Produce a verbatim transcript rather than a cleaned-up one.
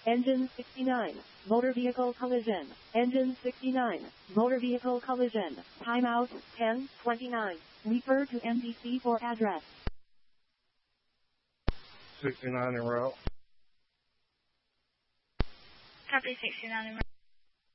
Engine sixty-nine. Motor vehicle collision. Engine sixty-nine. Motor vehicle collision. Timeout ten twenty-nine. Refer to M D C for address. sixty-nine en route. Copy sixty-nine en route.